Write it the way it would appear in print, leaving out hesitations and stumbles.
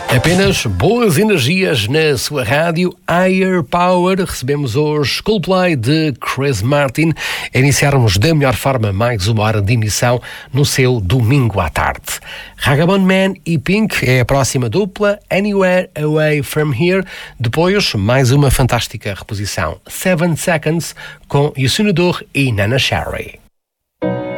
Apenas boas energias na sua rádio. Higher Power. Recebemos hoje Coldplay de Chris Martin a iniciarmos da melhor forma mais uma hora de emissão no seu domingo à tarde. Ragabon Man e Pink é a próxima dupla, Anywhere Away From Here. Depois, mais uma fantástica reposição, 7 Seconds, com Youssou N'Dour e Nana Cherry.